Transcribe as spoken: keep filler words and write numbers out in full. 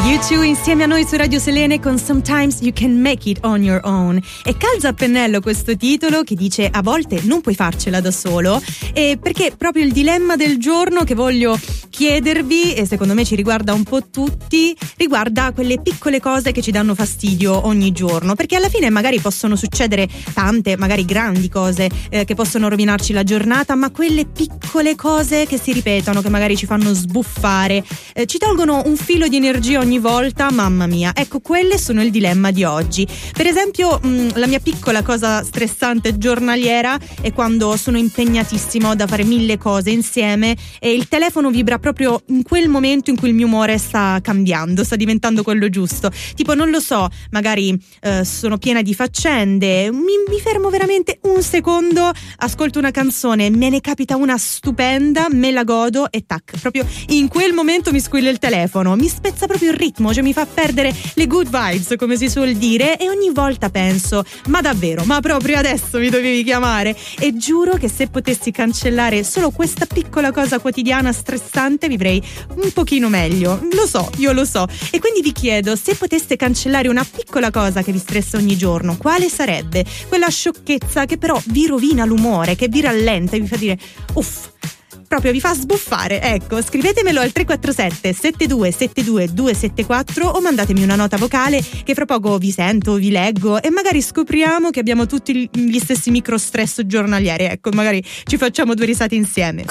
U due insieme a noi su Radio Selene con Sometimes You Can Make It On Your Own. E calza a pennello questo titolo che dice a volte non puoi farcela da solo, e perché proprio il dilemma del giorno che voglio chiedervi, e secondo me ci riguarda un po' tutti, riguarda quelle piccole cose che ci danno fastidio ogni giorno, perché alla fine magari possono succedere tante, magari grandi cose eh, che possono rovinarci la giornata, ma quelle piccole cose che si ripetono, che magari ci fanno sbuffare, eh, ci tolgono un filo di energia ogni volta, mamma mia. Ecco, quelle sono il dilemma di oggi. Per esempio, mh, la mia piccola cosa stressante giornaliera è quando sono impegnatissima da fare mille cose insieme e il telefono vibra proprio in quel momento in cui il mio umore sta cambiando, sta diventando quello giusto. Tipo, non lo so, magari eh, sono piena di faccende, mi, mi fermo veramente un secondo, ascolto una canzone, me ne capita una stupenda, me la godo e tac, proprio in quel momento mi squilla il telefono, mi spezza proprio il ritmo, cioè mi fa perdere le good vibes, come si suol dire, e ogni volta penso, ma davvero, ma proprio adesso mi dovevi chiamare? E giuro che se potessi cancellare solo questa piccola cosa quotidiana stressante vivrei un pochino meglio, lo so, io lo so. E quindi vi chiedo, se poteste cancellare una piccola cosa che vi stressa ogni giorno, quale sarebbe? Quella sciocchezza che però vi rovina l'umore, che vi rallenta e vi fa dire uff, proprio vi fa sbuffare. Ecco, scrivetemelo al tre quattro sette sette due sette due due sette quattro o mandatemi una nota vocale che fra poco vi sento, vi leggo e magari scopriamo che abbiamo tutti gli stessi micro stress giornalieri. Ecco, magari ci facciamo due risate insieme.